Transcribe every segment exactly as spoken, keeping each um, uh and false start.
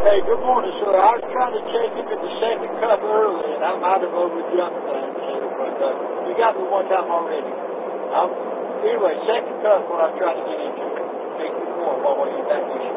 Hey, good morning, sir. I was trying to check into the second cup early, and I might have overjumped things here, but uh, you got me one time already. Um, anyway, second cup what I was trying to get into. Take the more while you're back issue.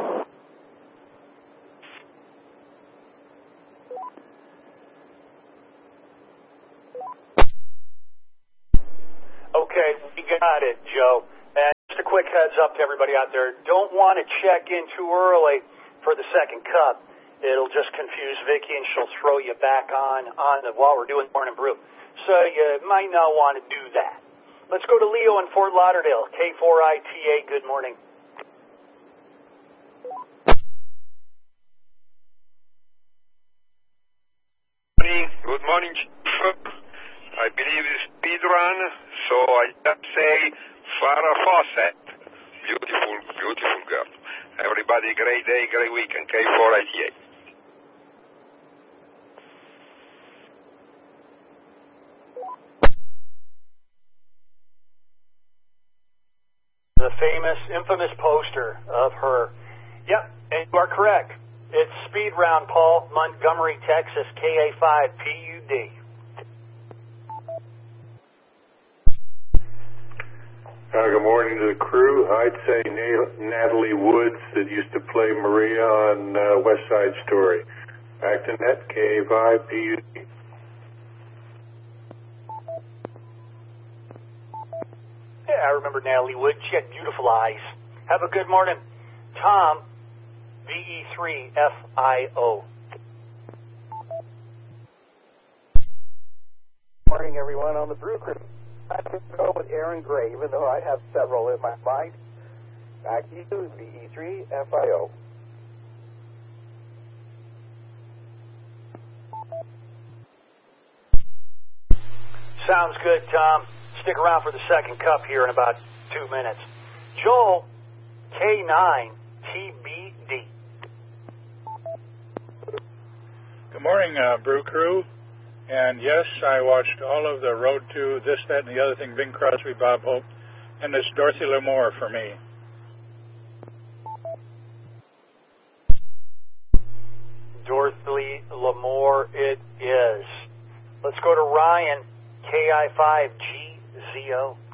Okay, we got it, Joe. And just a quick heads up to everybody out there. Don't want to check in too early for the second cup. It'll just confuse Vicky, and she'll throw you back on, on the, while we're doing Morning Brew. So you might not want to do that. Let's go to Leo in Fort Lauderdale, K four I T A. Good morning. Good morning, Chief. I believe it's speed run, so I just say Farrah Fawcett. Beautiful, beautiful girl. Everybody, great day, great weekend. K four I T A. The famous, infamous poster of her. Yep, and you are correct. It's Speed Round, Paul, Montgomery, Texas, K A five P U D. Uh, good morning to the crew. I'd say Na- Natalie Woods that used to play Maria on uh, West Side Story. Back to net, K A five P U D. Yeah, I remember Natalie Wood. She had beautiful eyes. Have a good morning. Tom, V E three F I O. Morning, everyone on the Brew Crew. I'm going to go with Aaron Gray, even though I have several in my mind. Back to you, V E three F I O. Sounds good, Tom. Stick around for the second cup here in about two minutes. Joel, K nine T B D. Good morning, uh, Brew Crew. And yes, I watched all of the Road to This, That, and the Other Thing, Bing Crosby, Bob Hope, and it's Dorothy Lamour for me. Dorothy Lamour it is. Let's go to Ryan, K I five G Z O.